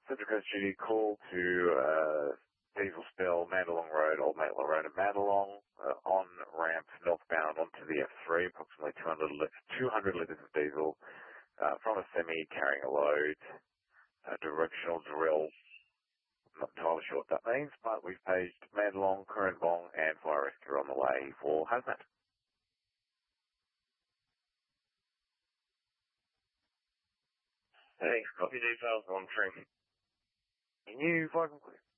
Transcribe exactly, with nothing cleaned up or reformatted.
Central Coast Duty call to uh, diesel spill, Mandalong Road, Old Maitland Road and Mandalong, uh, on ramp northbound onto the F three, approximately two hundred, li- two hundred litres of diesel uh, from a semi carrying a load, a directional drill. I'm not entirely sure what that means, but we've paged Mandalong, Currambong and fire rescue on the way for hazmat. Thanks, copy details on trim. Can you flag them clear?